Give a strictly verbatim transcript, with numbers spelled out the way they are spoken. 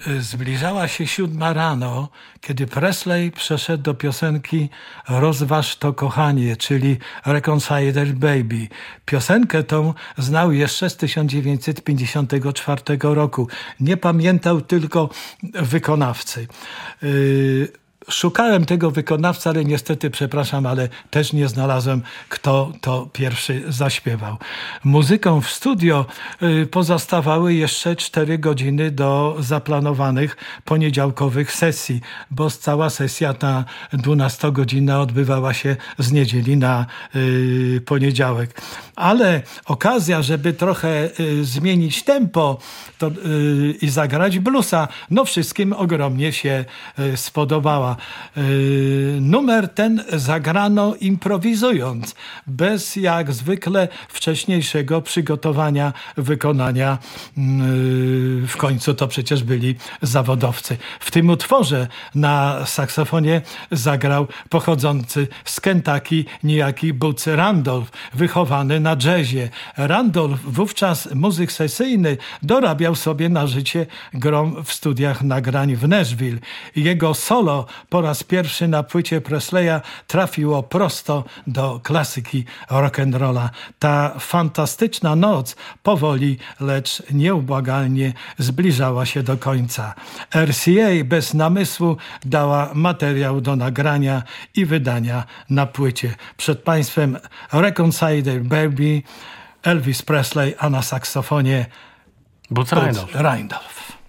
Zbliżała się siódma rano, kiedy Presley przeszedł do piosenki Rozważ to kochanie, czyli Reconciled Baby. Piosenkę tą znał jeszcze z tysiąc dziewięćset pięćdziesiątego czwartego roku. Nie pamiętał tylko wykonawcy. Yy, Szukałem tego wykonawcy, ale niestety, przepraszam, ale też nie znalazłem, kto to pierwszy zaśpiewał. Muzyką w studio y, pozostawały jeszcze cztery godziny do zaplanowanych poniedziałkowych sesji, bo cała sesja ta dwunastogodzinna odbywała się z niedzieli na y, poniedziałek. Ale okazja, żeby trochę y, zmienić tempo to, y, i zagrać bluesa, no wszystkim ogromnie się y, spodobała. Numer ten zagrano improwizując, bez jak zwykle wcześniejszego przygotowania, wykonania. W końcu to przecież byli zawodowcy. W tym utworze na saksofonie zagrał pochodzący z Kentucky niejaki Boots Randolph, wychowany na jazzie. Randolph, wówczas muzyk sesyjny, dorabiał sobie na życie grą w studiach nagrań w Nashville. Jego solo po raz pierwszy na płycie Presleya trafiło prosto do klasyki rock'n'rolla. Ta fantastyczna noc powoli, lecz nieubłagalnie zbliżała się do końca. R C A bez namysłu dała materiał do nagrania i wydania na płycie. Przed Państwem Reconciled Baby, Elvis Presley, a na saksofonie Boots Randolph. Randolph.